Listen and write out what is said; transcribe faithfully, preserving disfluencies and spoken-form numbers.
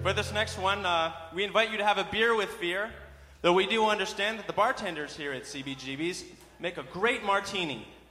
For this next one, uh, we invite you to have a beer with fear, though we do understand that the bartenders here at C B G B's make a great martini.